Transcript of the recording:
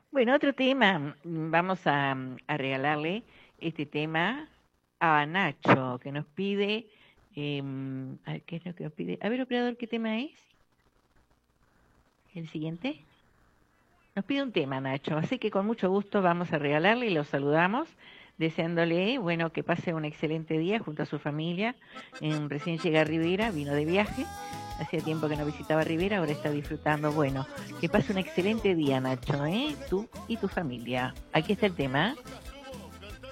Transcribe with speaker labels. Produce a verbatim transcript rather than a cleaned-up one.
Speaker 1: Bueno, otro tema, mm, vamos a, a regalarle este tema a Nacho, que nos pide, em, a ver, ¿qué es lo que nos pide? A ver, operador, ¿qué tema es? ¿El siguiente? Nos pide un tema, Nacho, así que con mucho gusto vamos a regalarle y lo saludamos, deseándole, bueno, que pase un excelente día junto a su familia. Em, recién llega a Rivera, vino de viaje, hacía tiempo que no visitaba Rivera, ahora está disfrutando. Bueno, que pase un excelente día, Nacho, ¿eh? Tú y tu familia. Aquí está el tema.